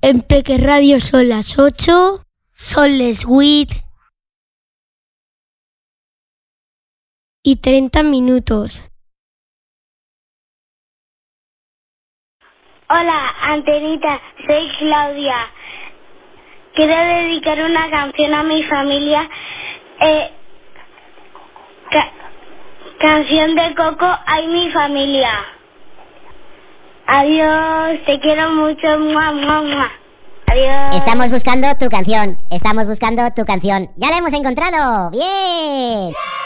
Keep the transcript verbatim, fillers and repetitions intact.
En Peque Radio son las ocho. Son les huit y treinta minutos. Hola, Antenita, soy Claudia. Quiero dedicar una canción a mi familia. Eh, ca- canción de Coco, ay mi familia. Adiós, te quiero mucho. Mua, mua, mua. Adiós. Estamos buscando tu canción. Estamos buscando tu canción. ¡Ya la hemos encontrado! ¡Bien!